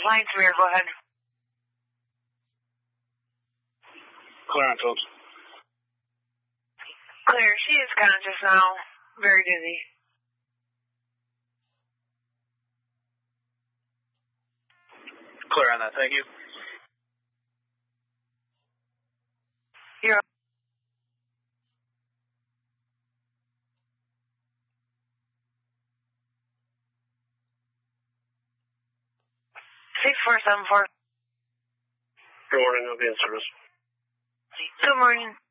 Line Samir, go ahead. Clear on Phillips. Clear. She is conscious now. Very dizzy. Clear on that, thank you. You're 6474. Good morning, I'll be in service. Good morning.